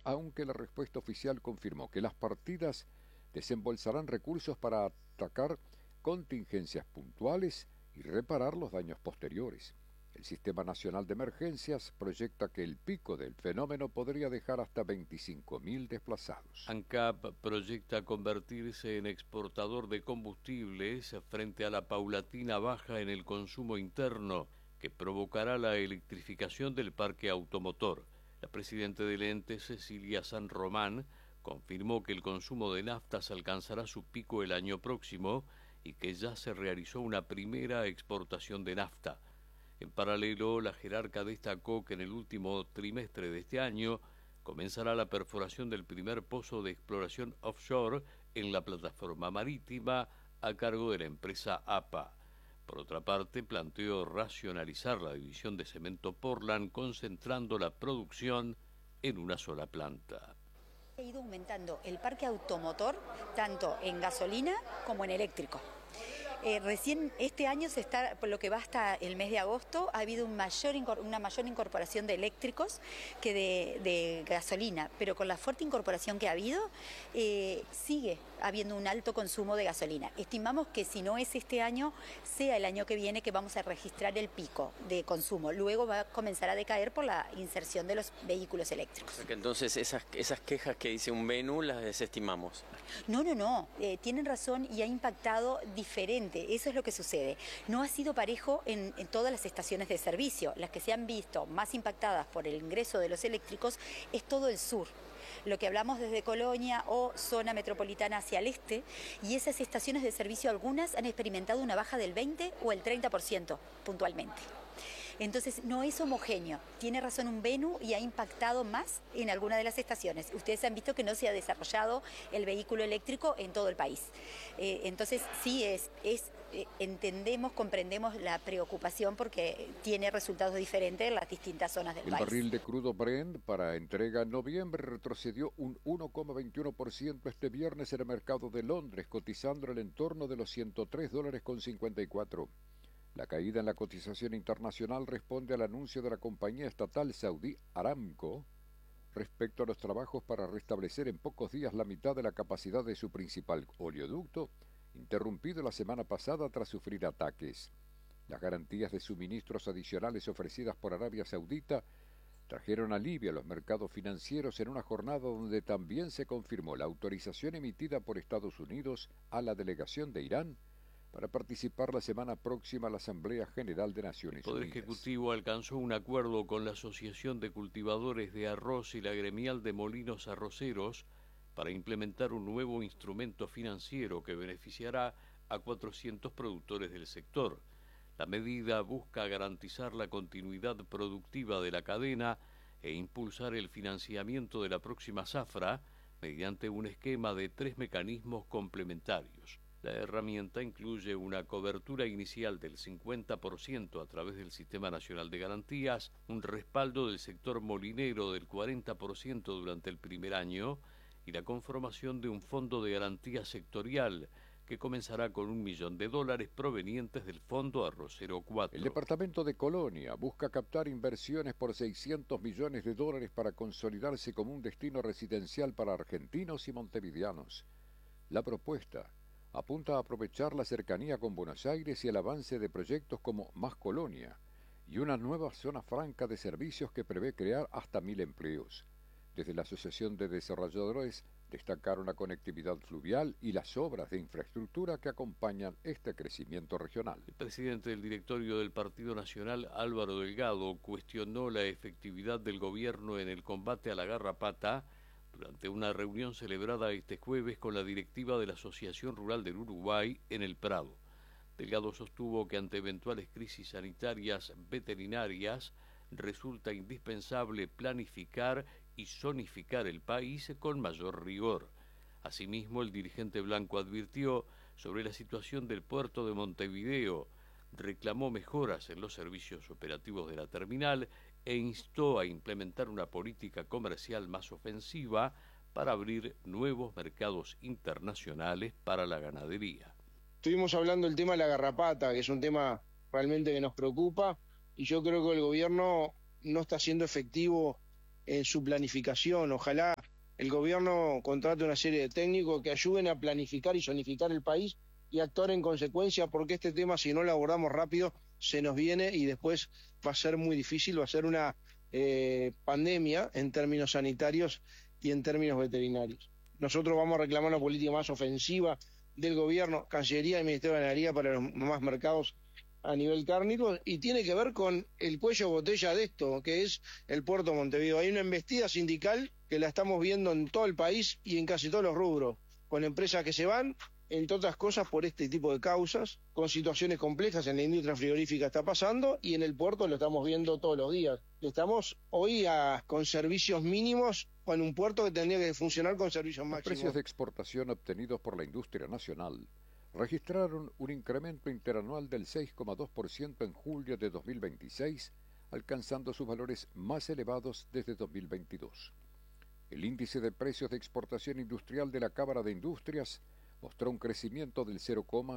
aunque la respuesta oficial confirmó que las partidas desembolsarán recursos para atacar contingencias puntuales y reparar los daños posteriores. El Sistema Nacional de Emergencias proyecta que el pico del fenómeno podría dejar hasta 25.000 desplazados. ANCAP proyecta convertirse en exportador de combustibles frente a la paulatina baja en el consumo interno que provocará la electrificación del parque automotor. La presidenta del ente, Cecilia San Román, confirmó que el consumo de naftas alcanzará su pico el año próximo y que ya se realizó una primera exportación de nafta. En paralelo, la jerarca destacó que en el último trimestre de este año comenzará la perforación del primer pozo de exploración offshore en la plataforma marítima a cargo de la empresa APA. Por otra parte, planteó racionalizar la división de cemento Portland, concentrando la producción en una sola planta. Ha ido aumentando el parque automotor tanto en gasolina como en eléctrico. Recién este año por lo que va hasta el mes de agosto, ha habido una mayor incorporación de eléctricos que de gasolina, pero con la fuerte incorporación que ha habido, sigue habiendo un alto consumo de gasolina. Estimamos que si no es este año, sea el año que viene que vamos a registrar el pico de consumo. Luego va a comenzar a decaer por la inserción de los vehículos eléctricos. O sea que entonces esas quejas que dice un menú las desestimamos. No, tienen razón y ha impactado diferente. Eso es lo que sucede. No ha sido parejo en todas las estaciones de servicio. Las que se han visto más impactadas por el ingreso de los eléctricos es todo el sur. Lo que hablamos desde Colonia o zona metropolitana hacia el este, y esas estaciones de servicio algunas han experimentado una baja del 20 o el 30% puntualmente. Entonces no es homogéneo, tiene razón un Venu y ha impactado más en alguna de las estaciones. Ustedes han visto que no se ha desarrollado el vehículo eléctrico en todo el país. Entonces sí entendemos, comprendemos la preocupación porque tiene resultados diferentes en las distintas zonas del país. El barril de crudo Brent para entrega en noviembre retrocedió un 1,21% este viernes en el mercado de Londres, cotizando en el entorno de los $103,54. La caída en la cotización internacional responde al anuncio de la compañía estatal saudí Aramco respecto a los trabajos para restablecer en pocos días la mitad de la capacidad de su principal oleoducto, interrumpido la semana pasada tras sufrir ataques. Las garantías de suministros adicionales ofrecidas por Arabia Saudita trajeron alivio a los mercados financieros en una jornada donde también se confirmó la autorización emitida por Estados Unidos a la delegación de Irán para participar la semana próxima a la Asamblea General de Naciones Unidas. El Poder Ejecutivo alcanzó un acuerdo con la Asociación de Cultivadores de Arroz y la Gremial de Molinos Arroceros para implementar un nuevo instrumento financiero que beneficiará a 400 productores del sector. La medida busca garantizar la continuidad productiva de la cadena e impulsar el financiamiento de la próxima zafra mediante un esquema de 3 mecanismos complementarios. La herramienta incluye una cobertura inicial del 50% a través del Sistema Nacional de Garantías, un respaldo del sector molinero del 40% durante el primer año y la conformación de un fondo de garantía sectorial que comenzará con $1 millón provenientes del Fondo Arrocero 4. El departamento de Colonia busca captar inversiones por $600 millones para consolidarse como un destino residencial para argentinos y montevideanos. La propuesta apunta a aprovechar la cercanía con Buenos Aires y el avance de proyectos como Más Colonia y una nueva zona franca de servicios que prevé crear hasta 1.000 empleos. Desde la Asociación de Desarrolladores destacaron la conectividad fluvial y las obras de infraestructura que acompañan este crecimiento regional. El presidente del directorio del Partido Nacional, Álvaro Delgado, cuestionó la efectividad del gobierno en el combate a la garrapata durante una reunión celebrada este jueves con la directiva de la Asociación Rural del Uruguay en El Prado. Delgado sostuvo que ante eventuales crisis sanitarias veterinarias resulta indispensable planificar y zonificar el país con mayor rigor. Asimismo, el dirigente blanco advirtió sobre la situación del puerto de Montevideo, reclamó mejoras en los servicios operativos de la terminal e instó a implementar una política comercial más ofensiva para abrir nuevos mercados internacionales para la ganadería. Estuvimos hablando del tema de la garrapata, que es un tema realmente que nos preocupa, y yo creo que el gobierno no está siendo efectivo en su planificación. Ojalá el gobierno contrate una serie de técnicos que ayuden a planificar y zonificar el país y actuar en consecuencia, porque este tema, si no lo abordamos rápido, se nos viene y después va a ser muy difícil, va a ser una pandemia en términos sanitarios y en términos veterinarios. Nosotros vamos a reclamar una política más ofensiva del gobierno, Cancillería y Ministerio de Ganadería para los más mercados a nivel cárnico, y tiene que ver con el cuello de botella de esto, que es el puerto de Montevideo. Hay una embestida sindical que la estamos viendo en todo el país y en casi todos los rubros, con empresas que se van, entre otras cosas por este tipo de causas, con situaciones complejas en la industria frigorífica está pasando, y en el puerto lo estamos viendo todos los días. Estamos hoy con servicios mínimos, con un puerto que tendría que funcionar con servicios máximos. Los precios de exportación obtenidos por la industria nacional registraron un incremento interanual del 6,2% en julio de 2026, alcanzando sus valores más elevados desde 2022. El índice de precios de exportación industrial de la Cámara de Industrias mostró un crecimiento del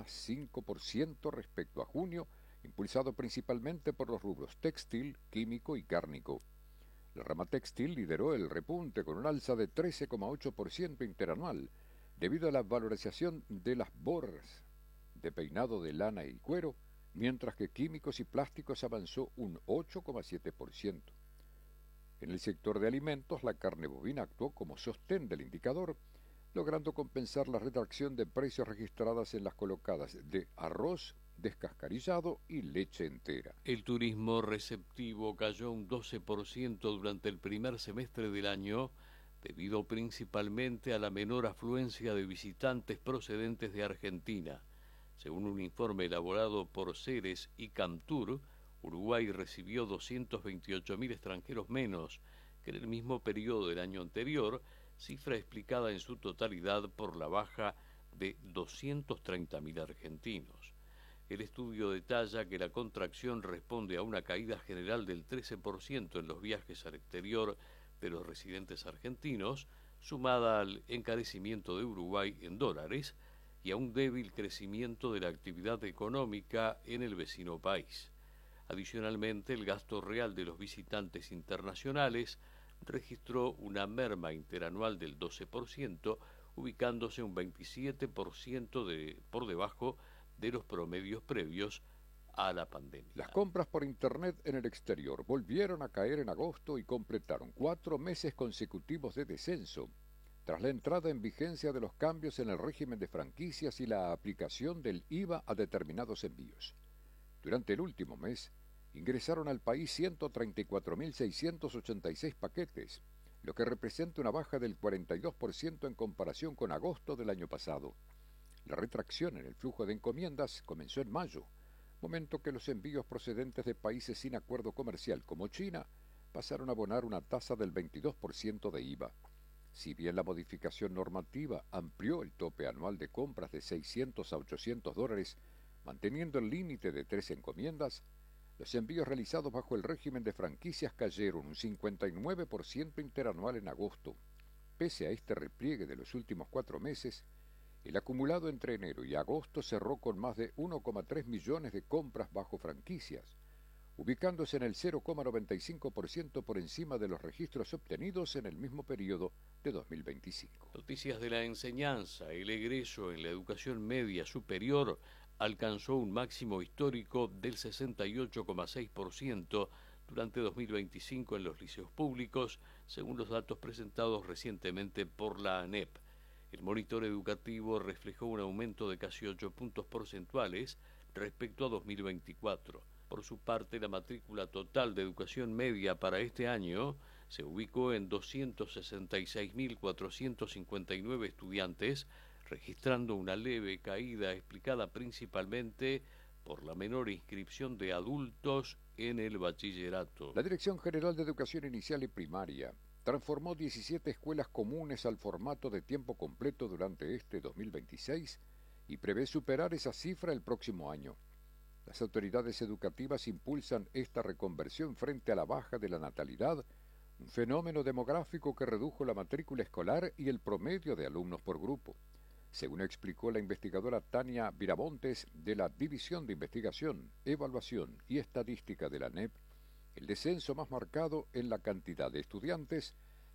0,5% respecto a junio, impulsado principalmente por los rubros textil, químico y cárnico. La rama textil lideró el repunte con un alza de 13,8% interanual, debido a la valorización de las borras de peinado de lana y cuero, mientras que químicos y plásticos avanzó un 8,7%. En el sector de alimentos, la carne bovina actuó como sostén del indicador, logrando compensar la retracción de precios registradas en las colocadas de arroz descascarillado y leche entera. El turismo receptivo cayó un 12% durante el primer semestre del año, debido principalmente a la menor afluencia de visitantes procedentes de Argentina. Según un informe elaborado por Ceres y Camtur, Uruguay recibió 228.000 extranjeros menos que en el mismo periodo del año anterior, cifra explicada en su totalidad por la baja de 230.000 argentinos. El estudio detalla que la contracción responde a una caída general del 13% en los viajes al exterior de los residentes argentinos, sumada al encarecimiento de Uruguay en dólares y a un débil crecimiento de la actividad económica en el vecino país. Adicionalmente, el gasto real de los visitantes internacionales registró una merma interanual del 12%, ubicándose un 27% por debajo de los promedios previos a la pandemia. Las compras por Internet en el exterior volvieron a caer en agosto y completaron 4 meses consecutivos de descenso, tras la entrada en vigencia de los cambios en el régimen de franquicias y la aplicación del IVA a determinados envíos. Durante el último mes, ingresaron al país 134.686 paquetes, lo que representa una baja del 42% en comparación con agosto del año pasado. La retracción en el flujo de encomiendas comenzó en mayo, momento que los envíos procedentes de países sin acuerdo comercial como China pasaron a abonar una tasa del 22% de IVA. Si bien la modificación normativa amplió el tope anual de compras de $600 a $800, manteniendo el límite de 3 encomiendas, los envíos realizados bajo el régimen de franquicias cayeron un 59% interanual en agosto. Pese a este repliegue de los últimos 4 meses, el acumulado entre enero y agosto cerró con más de 1,3 millones de compras bajo franquicias, ubicándose en el 0,95% por encima de los registros obtenidos en el mismo periodo de 2025. Noticias de la enseñanza. El egreso en la educación media superior alcanzó un máximo histórico del 68,6% durante 2025 en los liceos públicos, según los datos presentados recientemente por la ANEP. El monitor educativo reflejó un aumento de casi 8 puntos porcentuales respecto a 2024. Por su parte, la matrícula total de educación media para este año se ubicó en 266.459 estudiantes, registrando una leve caída explicada principalmente por la menor inscripción de adultos en el bachillerato. La Dirección General de Educación Inicial y Primaria transformó 17 escuelas comunes al formato de tiempo completo durante este 2026 y prevé superar esa cifra el próximo año. Las autoridades educativas impulsan esta reconversión frente a la baja de la natalidad, un fenómeno demográfico que redujo la matrícula escolar y el promedio de alumnos por grupo. Según explicó la investigadora Tania Viramontes de la División de Investigación, Evaluación y Estadística de la ANEP, el descenso más marcado en la cantidad de estudiantes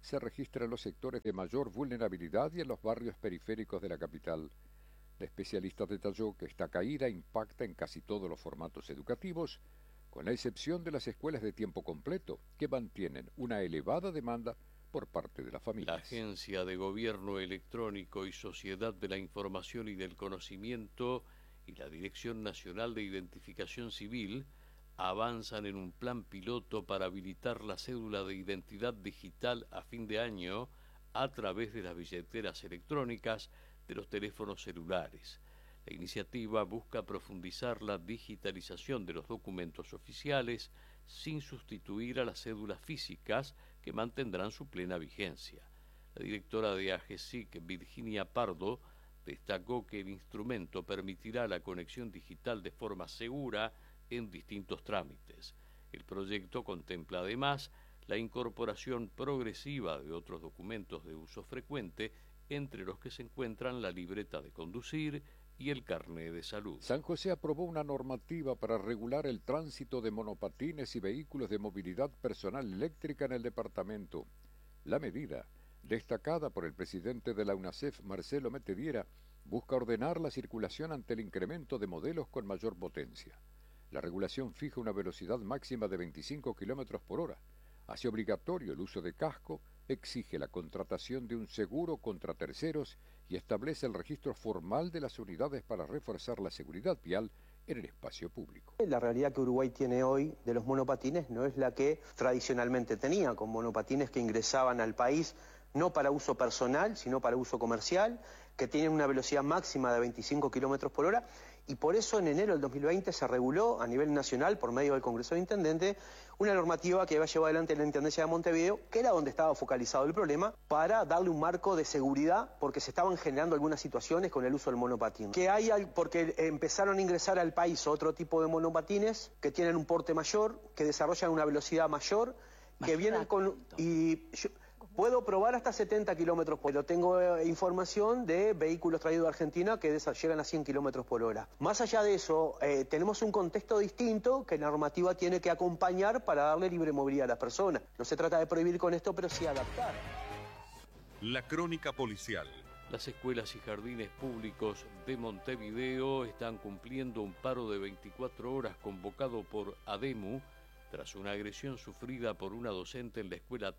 se registra en los sectores de mayor vulnerabilidad y en los barrios periféricos de la capital. La especialista detalló que esta caída impacta en casi todos los formatos educativos, con la excepción de las escuelas de tiempo completo, que mantienen una elevada demanda por parte de las familias. La Agencia de Gobierno Electrónico y Sociedad de la Información y del Conocimiento y la Dirección Nacional de Identificación Civil avanzan en un plan piloto para habilitar la cédula de identidad digital a fin de año a través de las billeteras electrónicas de los teléfonos celulares. La iniciativa busca profundizar la digitalización de los documentos oficiales sin sustituir a las cédulas físicas que mantendrán su plena vigencia. La directora de AGESIC, Virginia Pardo, destacó que el instrumento permitirá la conexión digital de forma segura en distintos trámites. El proyecto contempla además la incorporación progresiva de otros documentos de uso frecuente, entre los que se encuentran la libreta de conducir y el carnet de salud. San José aprobó una normativa para regular el tránsito de monopatines y vehículos de movilidad personal eléctrica en el departamento. La medida, destacada por el presidente de la UNACEF, Marcelo Metediera, busca ordenar la circulación ante el incremento de modelos con mayor potencia. La regulación fija una velocidad máxima de 25 km por hora, hace obligatorio el uso de casco, exige la contratación de un seguro contra terceros y establece el registro formal de las unidades para reforzar la seguridad vial en el espacio público. La realidad que Uruguay tiene hoy de los monopatines no es la que tradicionalmente tenía, con monopatines que ingresaban al país no para uso personal, sino para uso comercial, que tienen una velocidad máxima de 25 km por hora, y por eso en enero del 2020 se reguló a nivel nacional, por medio del Congreso de Intendentes, una normativa que va a llevar adelante la Intendencia de Montevideo, que era donde estaba focalizado el problema, para darle un marco de seguridad, porque se estaban generando algunas situaciones con el uso del monopatín. Porque empezaron a ingresar al país otro tipo de monopatines que tienen un porte mayor, que desarrollan una velocidad mayor, que vienen con... Puedo probar hasta 70 kilómetros por hora. Tengo información de vehículos traídos de Argentina que llegan a 100 kilómetros por hora. Más allá de eso, tenemos un contexto distinto que la normativa tiene que acompañar para darle libre movilidad a las personas. No se trata de prohibir con esto, pero sí adaptar. La crónica policial. Las escuelas y jardines públicos de Montevideo están cumpliendo un paro de 24 horas convocado por ADEMU, tras una agresión sufrida por una docente en la escuela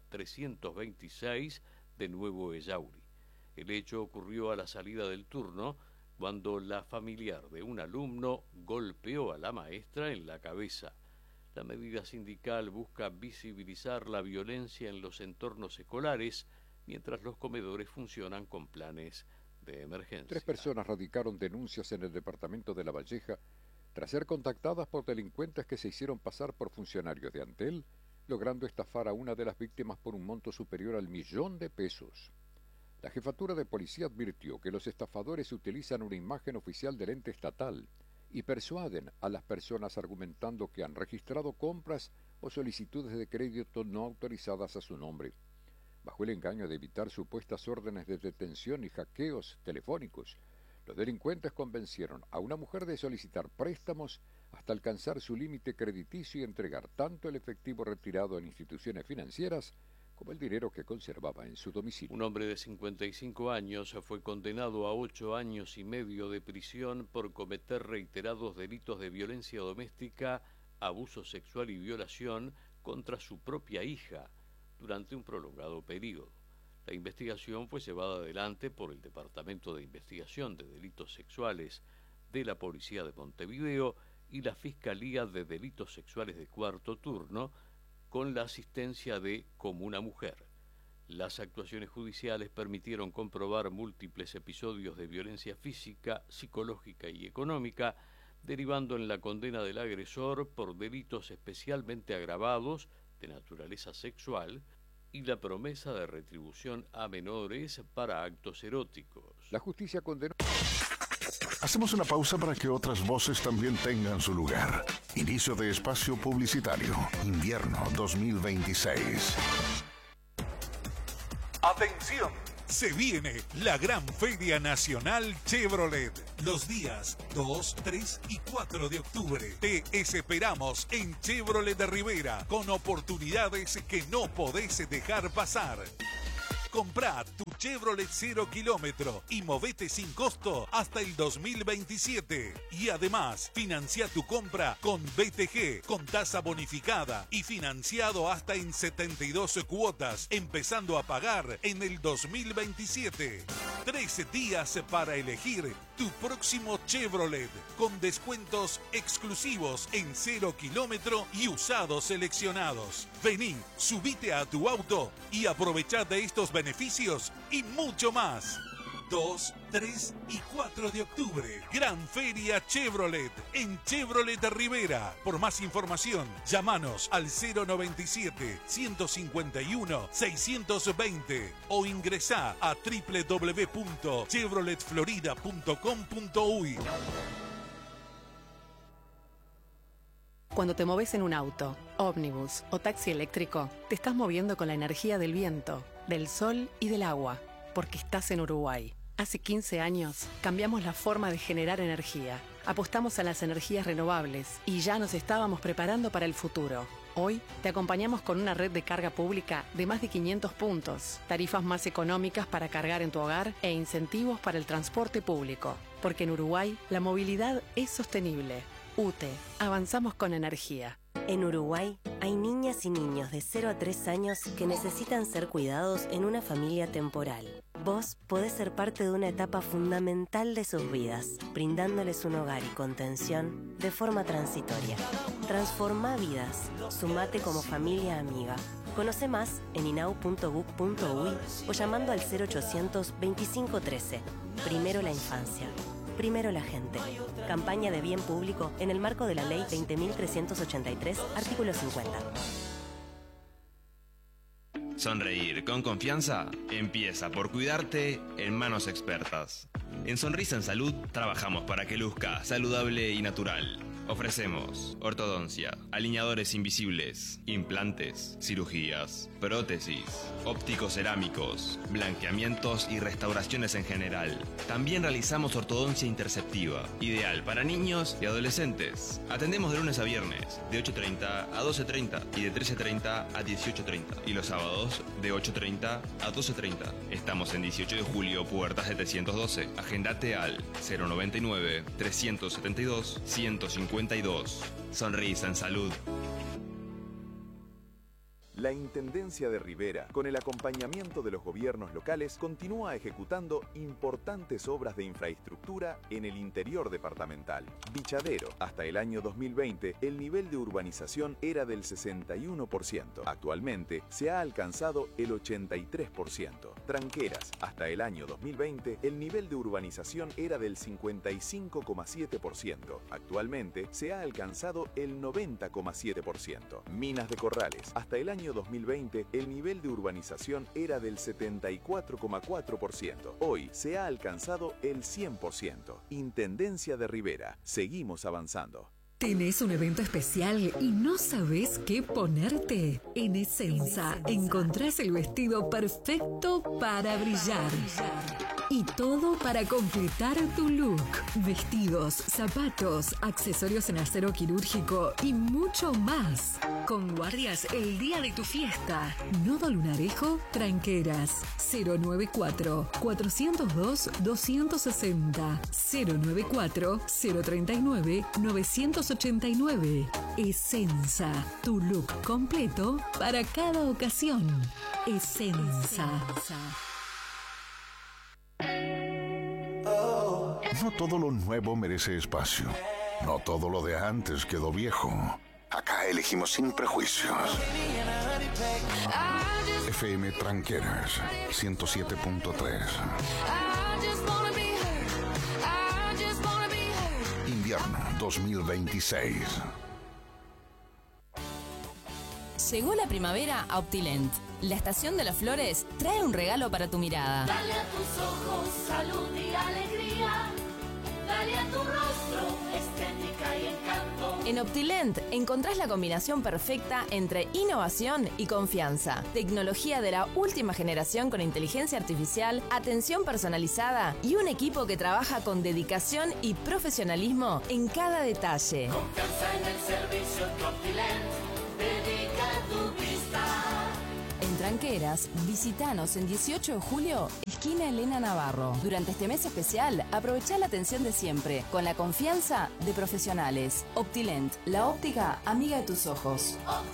326 de Nuevo Ellauri. El hecho ocurrió a la salida del turno, cuando la familiar de un alumno golpeó a la maestra en la cabeza. La medida sindical busca visibilizar la violencia en los entornos escolares, mientras los comedores funcionan con planes de emergencia. 3 personas radicaron denuncias en el departamento de La Valleja tras ser contactadas por delincuentes que se hicieron pasar por funcionarios de Antel, logrando estafar a una de las víctimas por un monto superior al $1.000.000. La jefatura de policía advirtió que los estafadores utilizan una imagen oficial del ente estatal y persuaden a las personas argumentando que han registrado compras o solicitudes de crédito no autorizadas a su nombre, bajo el engaño de evitar supuestas órdenes de detención y hackeos telefónicos. Los delincuentes convencieron a una mujer de solicitar préstamos hasta alcanzar su límite crediticio y entregar tanto el efectivo retirado en instituciones financieras como el dinero que conservaba en su domicilio. Un hombre de 55 años fue condenado a 8 años y medio de prisión por cometer reiterados delitos de violencia doméstica, abuso sexual y violación contra su propia hija durante un prolongado periodo. La investigación fue llevada adelante por el Departamento de Investigación de Delitos Sexuales de la Policía de Montevideo y la Fiscalía de Delitos Sexuales de Cuarto Turno, con la asistencia de Como una Mujer. Las actuaciones judiciales permitieron comprobar múltiples episodios de violencia física, psicológica y económica, derivando en la condena del agresor por delitos especialmente agravados de naturaleza sexual, y la promesa de retribución a menores para actos eróticos. La justicia condenó... Hacemos una pausa para que otras voces también tengan su lugar. Inicio de espacio publicitario. Invierno 2026. Atención, Se viene la Gran Feria Nacional Chevrolet. Los días 2, 3 y 4 de octubre. Te esperamos en Chevrolet de Rivera con oportunidades que no podés dejar pasar. Comprá tu Chevrolet 0 kilómetro y movete sin costo hasta el 2027. Y además, financia tu compra con BTG, con tasa bonificada y financiado hasta en 72 cuotas, empezando a pagar en el 2027. 13 días para elegir tu próximo Chevrolet, con descuentos exclusivos en 0 kilómetro y usados seleccionados. Vení, subite a tu auto y aprovechá de estos beneficios y mucho más. 2, 3 y 4 de octubre. Gran Feria Chevrolet en Chevrolet Rivera. Por más información, llámanos al 097-151-620 o ingresá a www.chevroletflorida.com.uy. Cuando te moves en un auto, ómnibus o taxi eléctrico, te estás moviendo con la energía del viento, del sol y del agua, porque estás en Uruguay. Hace 15 años cambiamos la forma de generar energía, apostamos a las energías renovables y ya nos estábamos preparando para el futuro. Hoy te acompañamos con una red de carga pública de más de 500 puntos, tarifas más económicas para cargar en tu hogar e incentivos para el transporte público. Porque en Uruguay la movilidad es sostenible. UTE, avanzamos con energía. En Uruguay hay niñas y niños de 0 a 3 años que necesitan ser cuidados en una familia temporal. Vos podés ser parte de una etapa fundamental de sus vidas, brindándoles un hogar y contención de forma transitoria. Transforma vidas. Sumate como familia amiga. Conoce más en inau.gov.uy o llamando al 0800 2513. Primero la infancia. Primero la gente. Campaña de bien público en el marco de la Ley 20.383, artículo 50. Sonreír con confianza empieza por cuidarte en manos expertas. En Sonrisa en Salud trabajamos para que luzca saludable y natural. Ofrecemos ortodoncia, alineadores invisibles, implantes, cirugías, prótesis, ópticos cerámicos, blanqueamientos y restauraciones en general. También realizamos ortodoncia interceptiva, ideal para niños y adolescentes. Atendemos de lunes a viernes, de 8:30 a 12:30 y de 13:30 a 18:30. Y los sábados, de 8:30 a 12:30. Estamos en 18 de julio, puerta 712. Agendate al 099-372-152. Sonrisa en Salud. La Intendencia de Rivera, con el acompañamiento de los gobiernos locales, continúa ejecutando importantes obras de infraestructura en el interior departamental. Bichadero, hasta el año 2020, el nivel de urbanización era del 61%. Actualmente, se ha alcanzado el 83%. Tranqueras, hasta el año 2020, el nivel de urbanización era del 55,7%. Actualmente, se ha alcanzado el 90,7%. Minas de Corrales, hasta el año 2020, el nivel de urbanización era del 74,4%. Hoy se ha alcanzado el 100%. Intendencia de Rivera. Seguimos avanzando. ¿Tenés un evento especial y no sabés qué ponerte? En Essenza encontrás el vestido perfecto para brillar. Y todo para completar tu look. Vestidos, zapatos, accesorios en acero quirúrgico y mucho más. Con guardias el día de tu fiesta. Nodo Lunarejo, Tranqueras. 094-402-260. 094-039-989. Essenza, tu look completo para cada ocasión. Essenza. No todo lo nuevo merece espacio. No todo lo de antes quedó viejo. Acá elegimos sin prejuicios. FM Tranqueras 107.3. Invierno 2026. Llegó la primavera a Optilent. La estación de las flores trae un regalo para tu mirada. Dale a tus ojos salud y alegría. Dale a tu rostro estética y encanto. En Optilent encontrás la combinación perfecta entre innovación y confianza. Tecnología de la última generación con inteligencia artificial, atención personalizada y un equipo que trabaja con dedicación y profesionalismo en cada detalle. Confianza en el servicio que Optilent dedica a tu vista. En Tranqueras, visitanos en 18 de julio, esquina Elena Navarro. Durante este mes especial, aprovechá la atención de siempre, con la confianza de profesionales. Optilent, la óptica amiga de tus ojos.